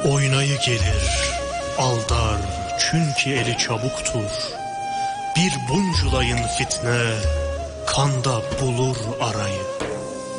Oynayı gelir, aldar, çünkü eli çabuktur. Bir bunculayın fitne, kanda bulur arayı.